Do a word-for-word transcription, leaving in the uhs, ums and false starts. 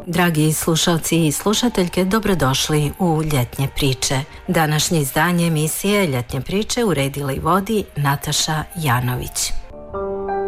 Dragi slušalci i slušateljke, dobrodošli u Ljetnje priče. Današnje izdanje emisije Ljetnje priče uredila i vodi Nataša Janović.